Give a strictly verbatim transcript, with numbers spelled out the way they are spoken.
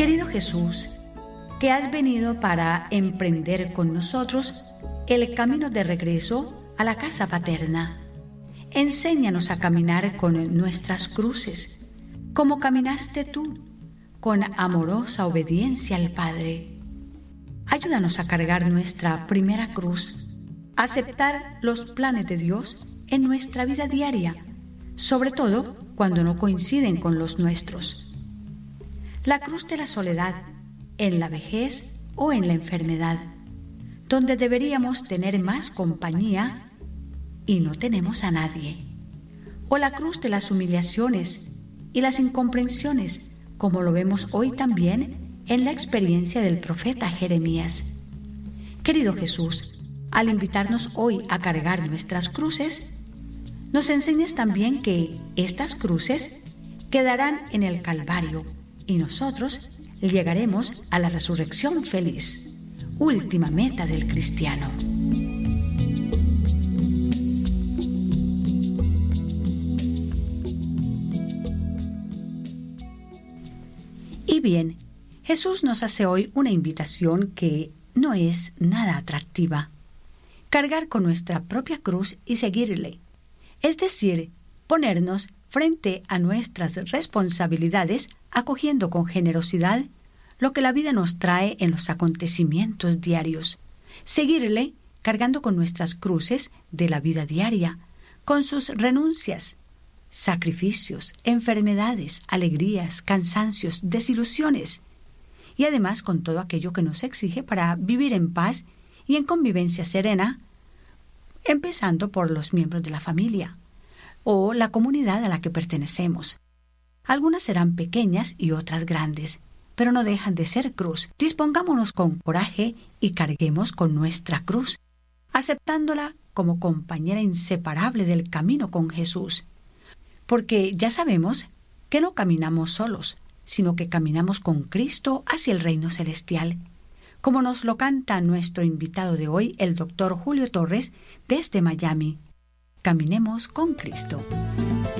Querido Jesús, que has venido para emprender con nosotros el camino de regreso a la casa paterna, enséñanos a caminar con nuestras cruces, como caminaste tú, con amorosa obediencia al Padre. Ayúdanos a cargar nuestra primera cruz, a aceptar los planes de Dios en nuestra vida diaria, sobre todo cuando no coinciden con los nuestros. La cruz de la soledad, en la vejez o en la enfermedad, donde deberíamos tener más compañía y no tenemos a nadie. O la cruz de las humillaciones y las incomprensiones, como lo vemos hoy también en la experiencia del profeta Jeremías. Querido Jesús, al invitarnos hoy a cargar nuestras cruces, nos enseñas también que estas cruces quedarán en el Calvario y nosotros llegaremos a la resurrección feliz, última meta del cristiano. Y bien, Jesús nos hace hoy una invitación que no es nada atractiva: cargar con nuestra propia cruz y seguirle, es decir, ponernos frente a nuestras responsabilidades, acogiendo con generosidad lo que la vida nos trae en los acontecimientos diarios, seguirle cargando con nuestras cruces de la vida diaria, con sus renuncias, sacrificios, enfermedades, alegrías, cansancios, desilusiones, y además con todo aquello que nos exige para vivir en paz y en convivencia serena, empezando por los miembros de la familia o la comunidad a la que pertenecemos. Algunas serán pequeñas y otras grandes, pero no dejan de ser cruz. Dispongámonos con coraje y carguemos con nuestra cruz, aceptándola como compañera inseparable del camino con Jesús. Porque ya sabemos que no caminamos solos, sino que caminamos con Cristo hacia el reino celestial, como nos lo canta nuestro invitado de hoy, el doctor Julio Torres, desde Miami. Caminemos con Cristo.